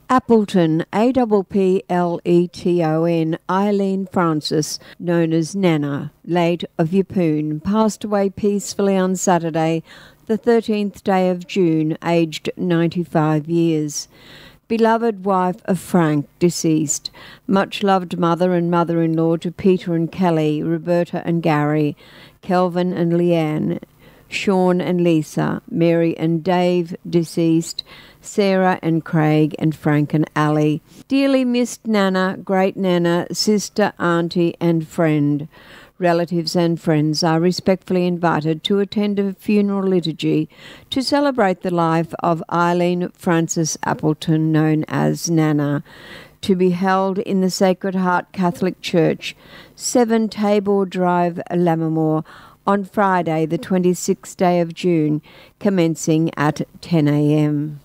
Appleton, Appleton, Eileen Francis, known as Nana, late of Yeppoon, passed away peacefully on Saturday, the 13th day of June, aged 95 years. Beloved wife of Frank, deceased. Much loved mother and mother-in-law to Peter and Kelly, Roberta and Gary, Kelvin and Leanne, Sean and Lisa, Mary and Dave, deceased, Sarah and Craig, and Frank and Ali. Dearly missed Nana, great Nana, sister, auntie and friend. Relatives and friends are respectfully invited to attend a funeral liturgy to celebrate the life of Eileen Francis Appleton, known as Nana, to be held in the Sacred Heart Catholic Church, 7 Tabor Drive, Lammermoor, on Friday, the 26th day of June, commencing at 10 a.m.